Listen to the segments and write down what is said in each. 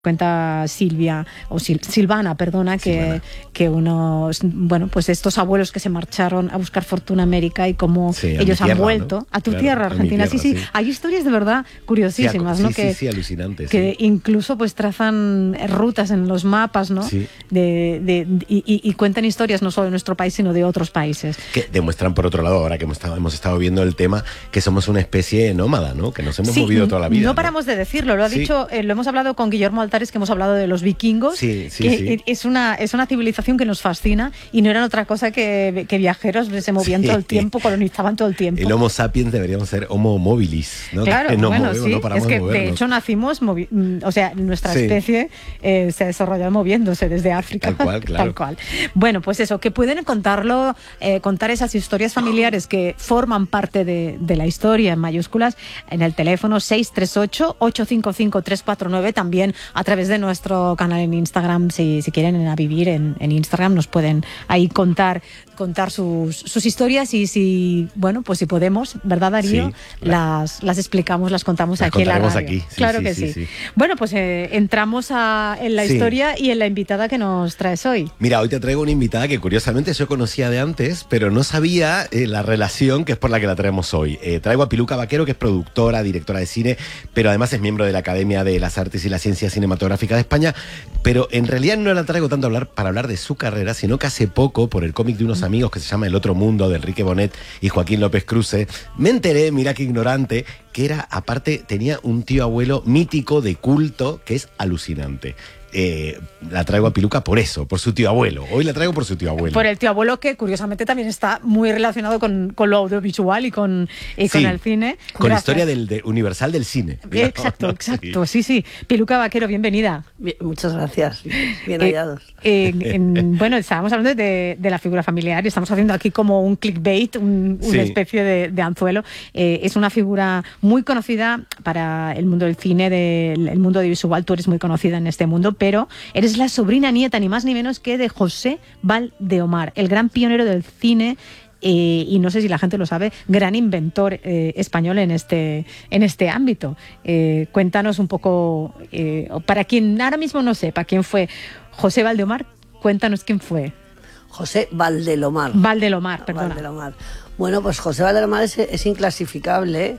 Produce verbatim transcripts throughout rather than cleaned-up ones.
Cuenta Silvia, o Sil, Silvana, perdona, que, Silvana. que unos, bueno, pues estos abuelos que se marcharon a buscar fortuna a América y cómo sí, ellos tierra, han vuelto, ¿no? A tu claro, tierra, Argentina. Tierra, sí, sí, sí, hay historias de verdad curiosísimas, sí, ¿no? Sí, que, sí, alucinantes. Que sí. incluso pues trazan rutas en los mapas, ¿no? Sí. De, de, de, y, y cuentan historias no solo de nuestro país, sino de otros países. Que demuestran, por otro lado, ahora que hemos estado, hemos estado viendo el tema, que somos una especie nómada, ¿no? Que nos hemos sí, movido toda la vida. No paramos ¿no? de decirlo, lo ha sí. dicho, eh, lo hemos hablado con Guillermo Altares, que hemos hablado de los vikingos, sí, sí, que sí. es una es una civilización que nos fascina y no eran otra cosa que, que viajeros que se movían sí. todo el tiempo, colonizaban todo el tiempo. El Homo sapiens deberíamos ser Homo mobilis, ¿no? Claro, que nos bueno, movemos, sí, no paramos es que de movernos. de hecho nacimos, movi- o sea, nuestra sí. especie eh, se ha desarrollado moviéndose desde África. Tal cual, claro. Tal cual. Bueno, pues eso, que pueden contarlo, eh, contar esas historias familiares que forman parte de, de la historia en mayúsculas en el teléfono seis tres ocho, ocho cinco cinco, tres cuatro nueve, también a través de nuestro canal en Instagram, si, si quieren a vivir en, en Instagram, nos pueden ahí contar contar sus, sus historias y si, bueno, pues si podemos, ¿verdad, Darío? Sí, las, las explicamos, las contamos las aquí en la radio. Aquí. Sí, claro sí, que sí, sí. sí. Bueno, pues eh, entramos a, en la sí. historia y en la invitada que nos traes hoy. Mira, hoy te traigo una invitada que curiosamente yo conocía de antes, pero no sabía eh, la relación que es por la que la traemos hoy. Eh, traigo a Piluca Vaquero, que es productora, directora de cine, pero además es miembro de la Academia de las Artes y la Ciencia Cinematográfica de España, pero en realidad no la traigo tanto a hablar, para hablar de su carrera, sino que hace poco, por el cómic de unos amigos que se llama El Otro Mundo, de Enrique Bonet y Joaquín López Cruce, me enteré, mira qué ignorante, que era, aparte, tenía un tío abuelo mítico de culto que es alucinante. Eh, la traigo a Piluca por eso, por su tío abuelo. Hoy la traigo por su tío abuelo. Por el tío abuelo, que curiosamente también está muy relacionado con, con lo audiovisual y con, y sí, con el cine. Con Gracias. la historia del de universal del cine. Digamos, exacto, ¿no? exacto. Sí, sí. Piluca Vaquero, bienvenida. Bien, muchas gracias. Bien hallados. Eh, eh, en, bueno, estábamos hablando de, de la figura familiar y estamos haciendo aquí como un clickbait, un, una sí. especie de, de anzuelo. Eh, es una figura muy conocida para el mundo del cine, del el mundo audiovisual. Tú eres muy conocida en este mundo, pero eres la sobrina nieta, ni más ni menos que de José Valdeomar, el gran pionero del cine. Eh, y no sé si la gente lo sabe, gran inventor eh, español en este, en este ámbito. Eh, cuéntanos un poco, eh, para quien ahora mismo no sepa quién fue José Valdeomar, cuéntanos quién fue. José Valdelomar. Valdelomar, perdona. Valdelomar. Bueno, pues José Valdelomar es, es inclasificable,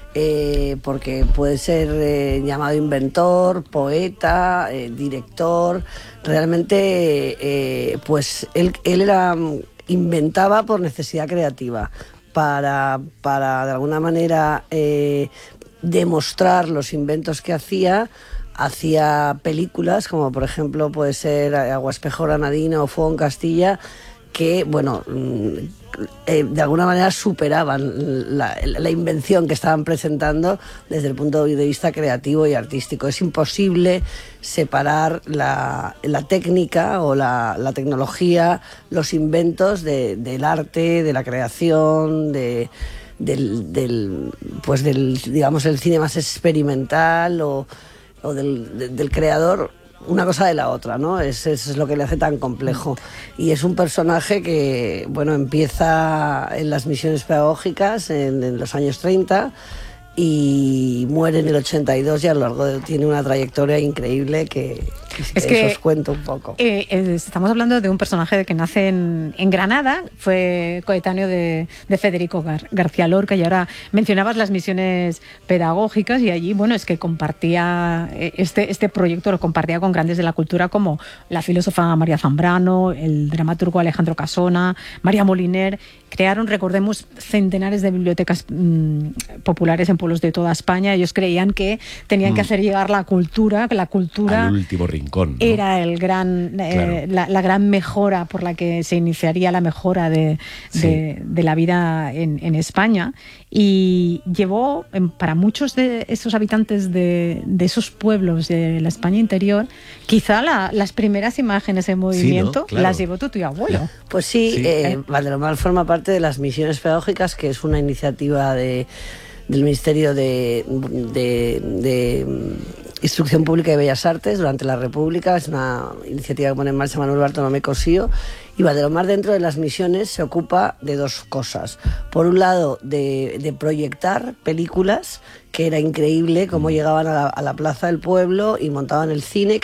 eh, porque puede ser eh, llamado inventor, poeta, eh, director. Realmente, eh, pues él, él era... inventaba por necesidad creativa, para, para de alguna manera eh, demostrar los inventos que hacía. Hacía películas, como por ejemplo puede ser Aguaspejo Granadina o Fuego en Castilla, que, bueno, eh, de alguna manera superaban la, la invención que estaban presentando desde el punto de vista creativo y artístico. Es imposible separar la, la técnica o la, la tecnología, los inventos de, del arte, de la creación, de, del, del, pues del, digamos, el cine más experimental o, o del, de, del creador. Una cosa de la otra, ¿no? Es, es lo que le hace tan complejo. Y es un personaje que, bueno, empieza en las misiones pedagógicas en, en los años treinta y muere en el ochenta y dos y a lo largo de, tiene una trayectoria increíble que, que si es que os cuento un poco. Eh, eh, estamos hablando de un personaje que nace en, en Granada, fue coetáneo de, de Federico Gar, García Lorca, y ahora mencionabas las misiones pedagógicas y allí, bueno, es que compartía este, este proyecto, lo compartía con grandes de la cultura como la filósofa María Zambrano, el dramaturgo Alejandro Casona, María Moliner. Crearon, recordemos, centenares de bibliotecas mmm, populares en pueblos de toda España. Ellos creían que tenían mm. que hacer llegar la cultura, que la cultura al último rincón, ¿no? Era el gran, eh, claro. la, la gran mejora por la que se iniciaría la mejora de, sí. de, de la vida en, en España. Y llevó, para muchos de esos habitantes de, de esos pueblos de la España interior, quizá la, las primeras imágenes en movimiento, sí, ¿no? Claro. Las llevó tu tío abuelo. Pues sí, sí. Eh, Valdelomar forma parte de las misiones pedagógicas, que es una iniciativa de del Ministerio de, de, de Instrucción Pública y Bellas Artes durante la República. Es una iniciativa que pone en marcha Manuel Bartolomé Cosío. Y Valdelomar, dentro de las misiones, se ocupa de dos cosas. Por un lado, de, de proyectar películas, que era increíble cómo llegaban a la, a la Plaza del Pueblo y montaban el cine,